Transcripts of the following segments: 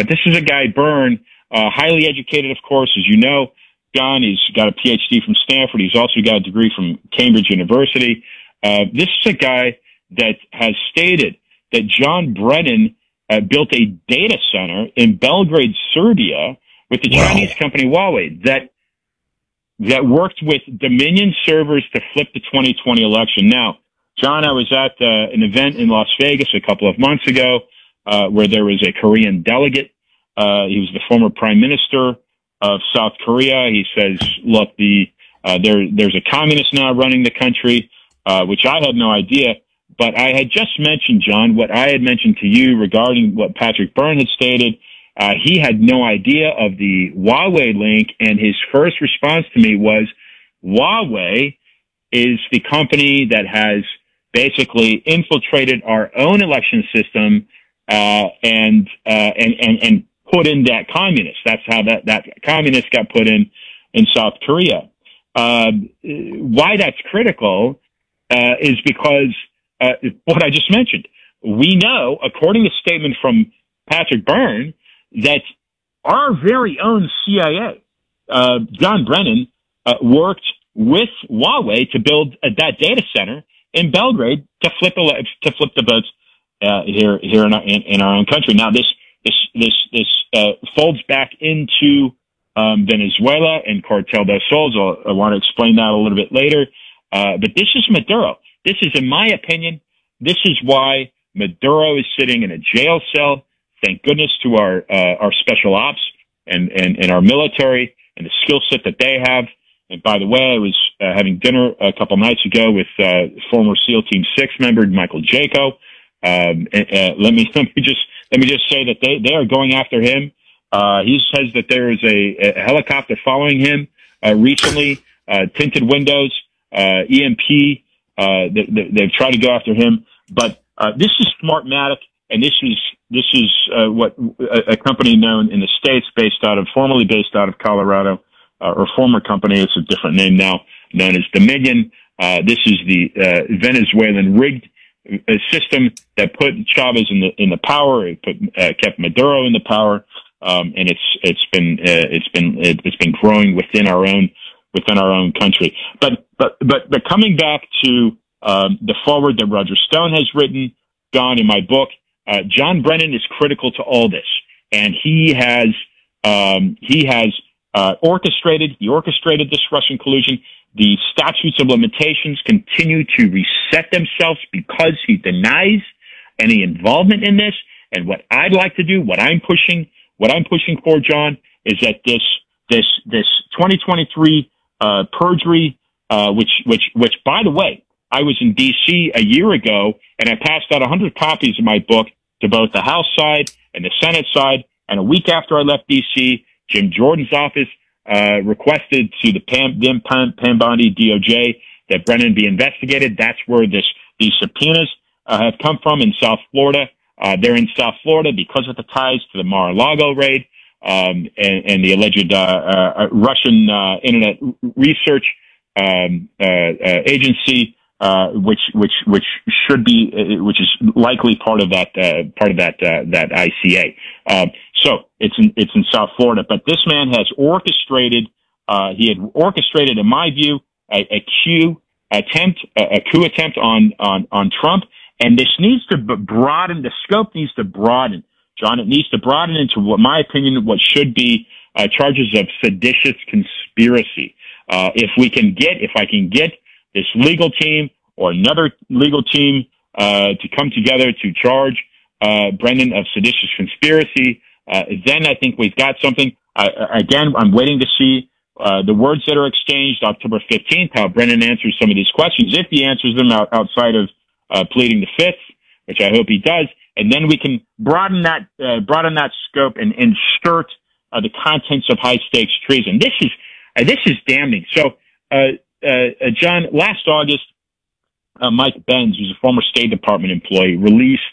But this is a guy, Byrne, highly educated, of course, as you know. John, he's got a PhD from Stanford. He's also got a degree from Cambridge University. This is a guy that has stated that John Brennan built a data center in Belgrade, Serbia, with the Chinese company Huawei that worked with Dominion servers to flip the 2020 election. Now, John, I was at an event in Las Vegas a couple of months ago where there was a Korean delegate. He was the former prime minister of South Korea. He says, look, there's a communist now running the country, which I had no idea. But I had just mentioned, John, what I had mentioned to you regarding what Patrick Byrne had stated. He had no idea of the Huawei link, and his first response to me was, Huawei is the company that has basically infiltrated our own election system and put in that communist. That's how that communist got put in South Korea. Why that's critical is because what I just mentioned. We know, according to a statement from Patrick Byrne, that our very own CIA, John Brennan, worked with Huawei to build that data center in Belgrade to flip the votes here in our own country. Now this folds back into Venezuela and Cartel del Sol. I want to explain that a little bit later. But this is Maduro. This is, in my opinion, this is why Maduro is sitting in a jail cell. Thank goodness to our special ops and our military and the skill set that they have. And by the way, I was having dinner a couple nights ago with former SEAL Team 6 member Michael Jaco. Let me just say that they are going after him. He says that there is a helicopter following him recently, tinted windows, EMP. They've tried to go after him, but this is Smartmatic, and this is what a company known in the States, formerly based out of Colorado, or former company. It's a different name now, known as Dominion. This is the Venezuelan rigged system that put Chavez in the power. It kept Maduro in the power, and it's been growing within our own country. But coming back to the foreword that Roger Stone has written, John, in my book, John Brennan is critical to all this, and he has orchestrated this Russian collusion. The statutes of limitations continue to reset themselves because he denies any involvement in this. And what I'd like to do, what I'm pushing for, John, is that this 2023 perjury, which by the way, I was in D.C. a year ago, and I passed out 100 copies of my book to both the House side and the Senate side. And a week after I left D.C., Jim Jordan's office requested to the Pam Bondi DOJ that Brennan be investigated. That's where these subpoenas have come from in South Florida. They're in South Florida because of the ties to the Mar-a-Lago raid and the alleged Russian Internet Research Agency, which is likely part of that ICA. So it's in South Florida, but this man has orchestrated. He had orchestrated, in my view, a coup attempt on Trump, and this needs to broaden. The scope needs to broaden, John. It needs to broaden into what should be charges of seditious conspiracy. If I can get this legal team or another legal team to come together to charge Brennan of seditious conspiracy, then I think we've got something. Again, I'm waiting to see the words that are exchanged October 15th, how Brennan answers some of these questions, if he answers them outside of pleading the fifth, which I hope he does, and then we can broaden that scope and insert the contents of high stakes treason. This is damning. So, John, last August, Mike Benz, who's a former State Department employee, released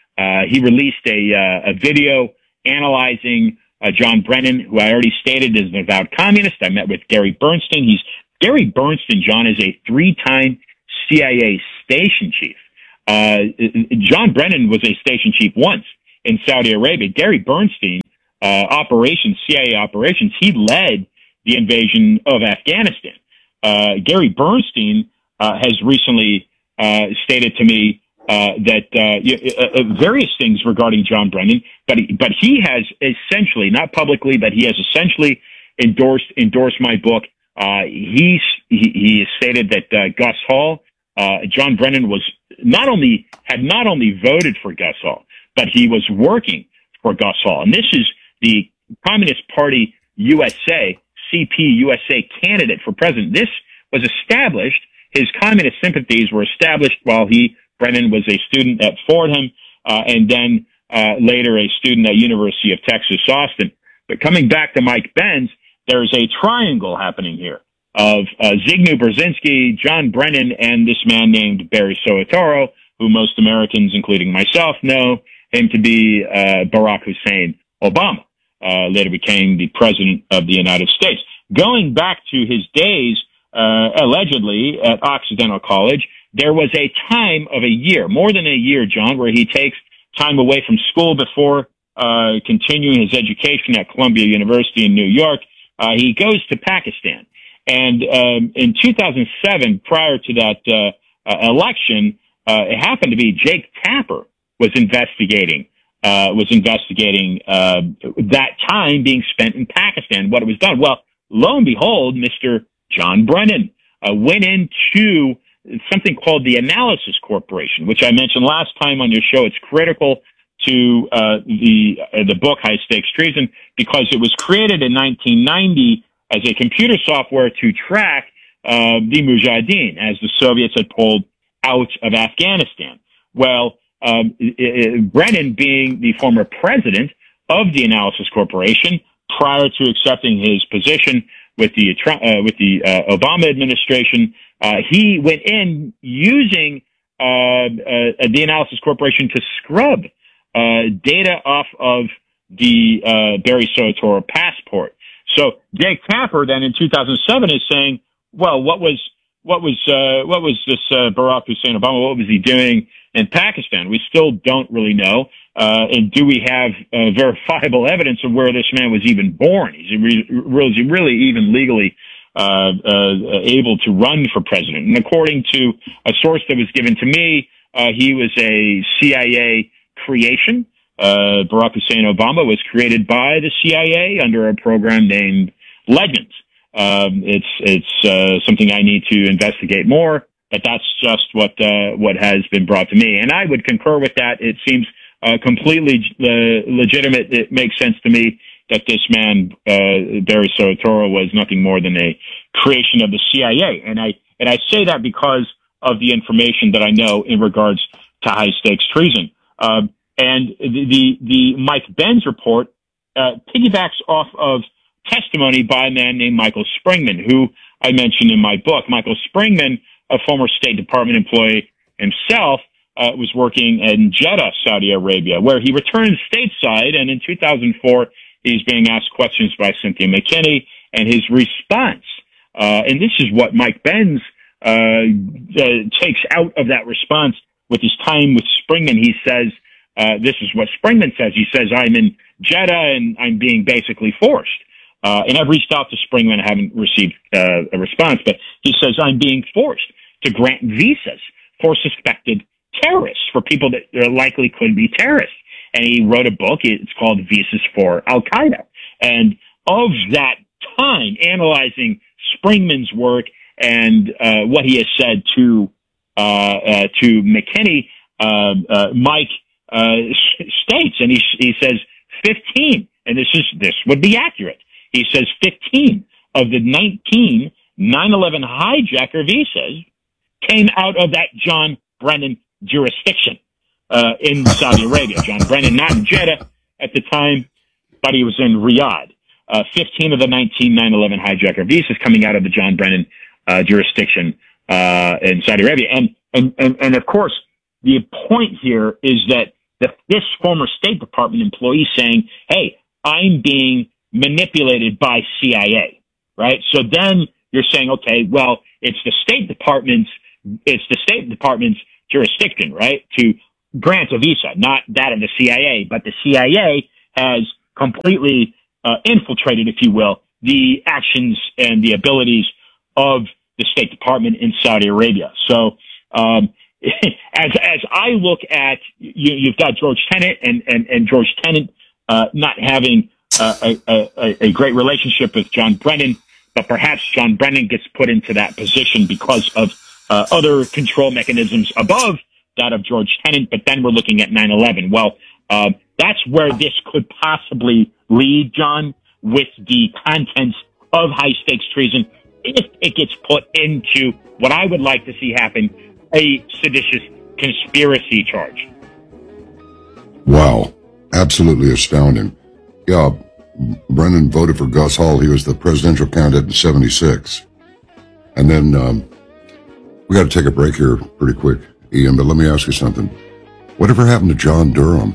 a video analyzing John Brennan, who I already stated is an avowed communist. I met with Gary Bernstein. Gary Bernstein, John, is a 3-time CIA station chief. John Brennan was a station chief once in Saudi Arabia. Gary Bernstein operations, CIA operations. He led the invasion of Afghanistan. Gary Bernstein has recently stated to me that various things regarding John Brennan, but he has essentially, not publicly, but he has essentially endorsed my book. He has stated that Gus Hall, John Brennan had not only voted for Gus Hall, but he was working for Gus Hall. And this is the Communist Party USA, CP USA candidate for president. This was established. His communist sympathies were established while Brennan was a student at Fordham, and then later a student at University of Texas, Austin. But coming back to Mike Benz, there's a triangle happening here of Zygmunt Brzezinski, John Brennan, and this man named Barry Soetoro, who most Americans, including myself, know him to be Barack Hussein Obama, later became the president of the United States. Going back to his days, allegedly, at Occidental College, there was a time of a year, more than a year, John, where he takes time away from school before continuing his education at Columbia University in New York. He goes to Pakistan. And in 2007, prior to that election, it happened to be Jake Tapper was investigating that time being spent in Pakistan, what it was done. Well, lo and behold, Mr. John Brennan went into something called the Analysis Corporation, which I mentioned last time on your show. It's critical to the book High Stakes Treason because it was created in 1990 as a computer software to track the Mujahideen as the Soviets had pulled out of Afghanistan. Well, Brennan, being the former president of the Analysis Corporation, prior to accepting his position with the Obama administration, he went in using the Analysis Corporation to scrub data off of the Barry Soetoro passport. So Jake Tapper then in 2007 is saying, well, what was this Barack Hussein Obama? What was he doing in Pakistan? We still don't really know. And do we have verifiable evidence of where this man was even born? Is he really even legally able to run for president? And according to a source that was given to me, he was a CIA creation. Barack Hussein Obama was created by the CIA under a program named Legends. It's something I need to investigate more, but that's just what has been brought to me. And I would concur with that. It seems completely legitimate. It makes sense to me that this man, Barry Soetoro, was nothing more than a creation of the CIA. And I say that because of the information that I know in regards to high stakes treason. And the Mike Benz report piggybacks off of testimony by a man named Michael Springman, who I mentioned in my book. Michael Springman, a former State Department employee himself, was working in Jeddah, Saudi Arabia, where he returned stateside, and in 2004, he's being asked questions by Cynthia McKinney, and his response, and this is what Mike Benz takes out of that response with his time with Springman. He says, this is what Springman says. He says, I'm in Jeddah, and I'm being basically forced. And I've reached out to Springman. I haven't received a response, but he says, I'm being forced to grant visas for suspected terrorists, for people that likely could be terrorists. And he wrote a book. It's called Visas for Al-Qaeda. And of that time, analyzing Springman's work and what he has said to McKinney, Mike states, and he says 15, and this would be accurate. He says 15 of the 19 9/11 hijacker visas came out of that John Brennan jurisdiction in Saudi Arabia. John Brennan, not in Jeddah at the time, but he was in Riyadh. 15 of the 19 9/11 hijacker visas coming out of the John Brennan jurisdiction in Saudi Arabia. And of course, the point here is that this former State Department employee saying, hey, I'm being manipulated by CIA, right? So then you're saying, okay, well, it's the State Department's jurisdiction, right, to grant a visa, not that of the CIA, but the CIA has completely infiltrated, if you will, the actions and the abilities of the State Department in Saudi Arabia. So, as I look at, you've got George Tenet and George Tenet not having a great relationship with John Brennan, but perhaps John Brennan gets put into that position because of other control mechanisms above that of George Tenet. But then we're looking at 9/11. Well, that's where this could possibly lead, John, with the contents of high-stakes treason, if it gets put into what I would like to see happen, a seditious conspiracy charge. Wow. Absolutely astounding. Yeah, Brennan voted for Gus Hall. He was the presidential candidate in 76. And then we got to take a break here pretty quick, Ian, but let me ask you something. Whatever happened to John Durham?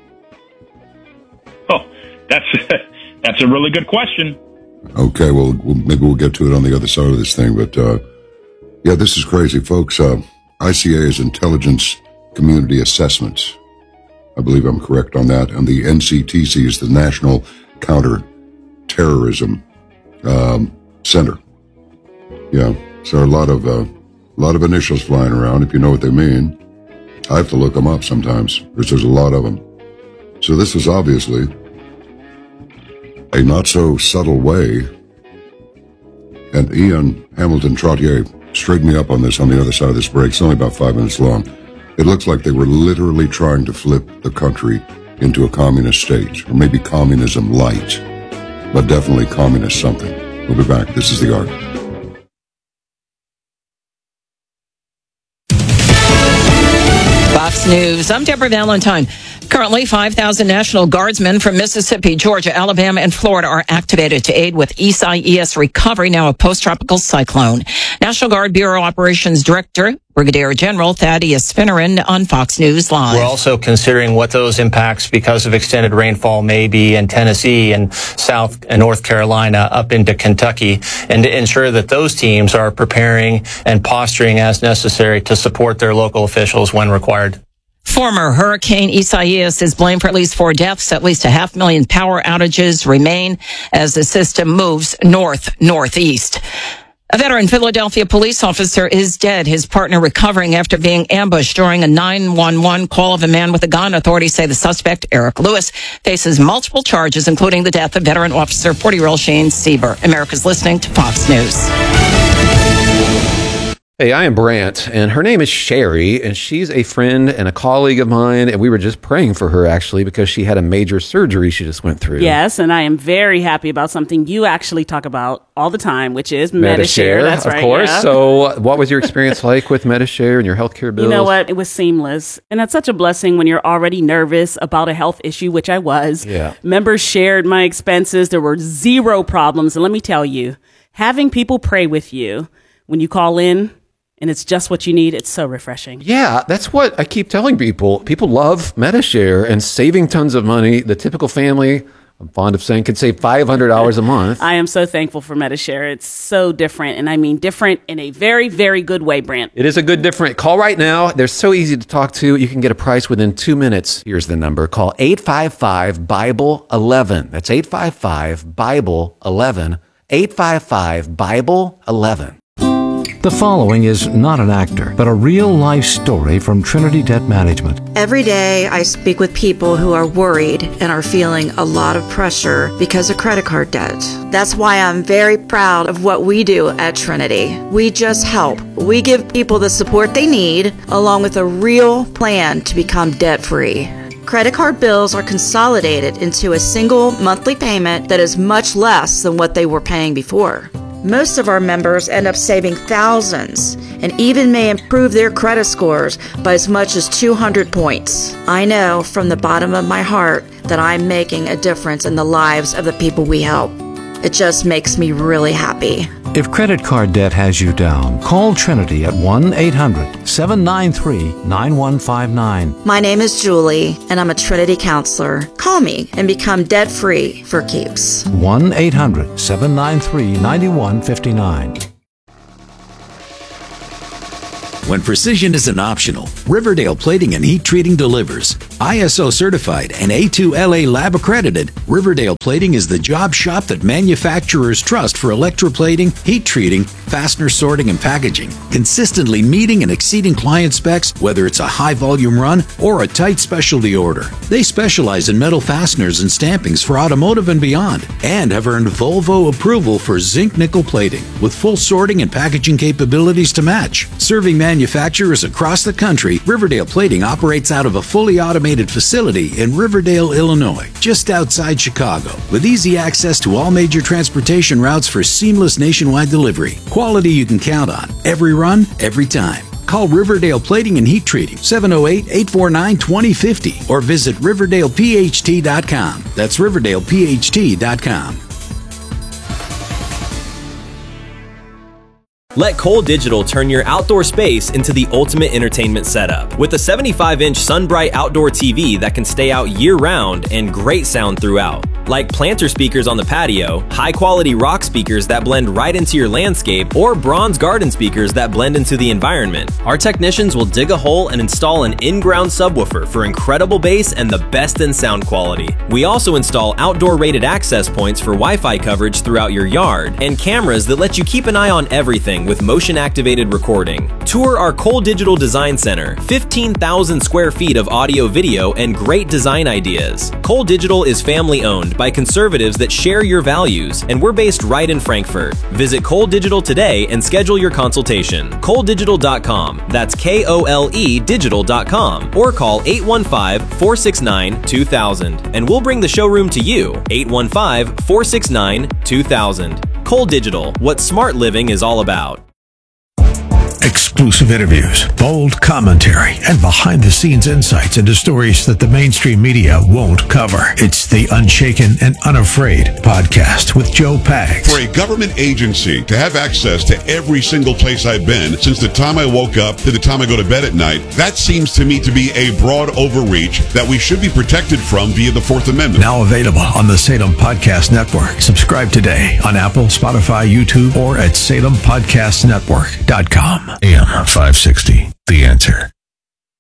Oh, that's a really good question. Okay, well, maybe we'll get to it on the other side of this thing, but yeah, this is crazy, folks. ICA is Intelligence Community Assessments. I believe I'm correct on that. And the NCTC is the National Counter-Terrorism Center. Yeah, so a lot of initials flying around, if you know what they mean. I have to look them up sometimes, because there's a lot of them. So this is obviously a not-so-subtle way. And Ian Hamilton Trottier straightened me up on this on the other side of this break. It's only about 5 minutes long. It looks like they were literally trying to flip the country into a communist state, or maybe communism light, but definitely communist something. We'll be back. This is The Arc. Fox News. I'm Deborah Valentine. Currently, 5,000 National Guardsmen from Mississippi, Georgia, Alabama, and Florida are activated to aid with Isaias recovery now of post-tropical cyclone. National Guard Bureau Operations Director, Brigadier General Thaddeus Finneran on Fox News Live. We're also considering what those impacts because of extended rainfall may be in Tennessee and South and North Carolina up into Kentucky, and to ensure that those teams are preparing and posturing as necessary to support their local officials when required. Former Hurricane Isaias is blamed for at least 4 deaths. At least 500,000 power outages remain as the system moves northeast. A veteran Philadelphia police officer is dead. His partner recovering after being ambushed during a 911 call of a man with a gun. Authorities say the suspect, Eric Lewis, faces multiple charges, including the death of veteran officer 40-year-old Shane Sieber. America's listening to Fox News. Hey, I am Brant, and her name is Sherry, and she's a friend and a colleague of mine, and we were just praying for her, actually, because she had a major surgery she just went through. Yes, and I am very happy about something you actually talk about all the time, which is Medi-Share. That's right, of course. Yeah. So what was your experience like with Medi-Share and your healthcare bills? You know what? It was seamless, and that's such a blessing when you're already nervous about a health issue, which I was. Yeah. Members shared my expenses. There were 0 problems, and let me tell you, having people pray with you when you call in, and it's just what you need. It's so refreshing. Yeah, that's what I keep telling people. People love Medi-Share and saving tons of money. The typical family, I'm fond of saying, could save $500 a month. I am so thankful for Medi-Share. It's so different, and I mean different in a very, very good way, Brant. It is a good different. Call right now. They're so easy to talk to. You can get a price within 2 minutes. Here's the number. Call 855-BIBLE-11. That's 855-BIBLE-11. 855-BIBLE-11. The following is not an actor, but a real-life story from Trinity Debt Management. Every day, I speak with people who are worried and are feeling a lot of pressure because of credit card debt. That's why I'm very proud of what we do at Trinity. We just help. We give people the support they need, along with a real plan to become debt-free. Credit card bills are consolidated into a single monthly payment that is much less than what they were paying before. Most of our members end up saving thousands and even may improve their credit scores by as much as 200 points. I know from the bottom of my heart that I'm making a difference in the lives of the people we help. It just makes me really happy. If credit card debt has you down, call Trinity at 1-800-793-9159. My name is Julie, and I'm a Trinity counselor. Call me and become debt-free for keeps. 1-800-793-9159. When precision isn't optional, Riverdale Plating and Heat Treating delivers. ISO certified and A2LA lab accredited, Riverdale Plating is the job shop that manufacturers trust for electroplating, heat treating, fastener sorting, and packaging, consistently meeting and exceeding client specs, whether it's a high volume run or a tight specialty order. They specialize in metal fasteners and stampings for automotive and beyond, and have earned Volvo approval for zinc nickel plating, with full sorting and packaging capabilities to match. Serving manufacturers across the country, Riverdale Plating operates out of a fully automated facility in Riverdale, Illinois, just outside Chicago, with easy access to all major transportation routes for seamless nationwide delivery. Quality you can count on, every run, every time. Call Riverdale Plating and Heat Treating, 708-849-2050, or visit RiverdalePHT.com. That's RiverdalePHT.com. Let Cole Digital turn your outdoor space into the ultimate entertainment setup. With a 75-inch SunBright outdoor TV that can stay out year-round and great sound throughout. Like planter speakers on the patio, high-quality rock speakers that blend right into your landscape, or bronze garden speakers that blend into the environment. Our technicians will dig a hole and install an in-ground subwoofer for incredible bass and the best in sound quality. We also install outdoor rated access points for Wi-Fi coverage throughout your yard, and cameras that let you keep an eye on everything with motion-activated recording. Tour our Cole Digital Design Center, 15,000 square feet of audio, video, and great design ideas. Cole Digital is family-owned by conservatives that share your values, and we're based right in Frankfurt. Visit Cole Digital today and schedule your consultation. ColeDigital.com. That's KOLE Digital.com, or call 815-469-2000, and we'll bring the showroom to you. 815-469-2000. Cole Digital, what smart living is all about. Exclusive interviews, bold commentary, and behind-the-scenes insights into stories that the mainstream media won't cover. It's the Unshaken and Unafraid podcast with Joe Pags. For a government agency to have access to every single place I've been since the time I woke up to the time I go to bed at night, that seems to me to be a broad overreach that we should be protected from via the Fourth Amendment. Now available on the Salem Podcast Network. Subscribe today on Apple, Spotify, YouTube, or at SalemPodcastNetwork.com. AM 560, The Answer.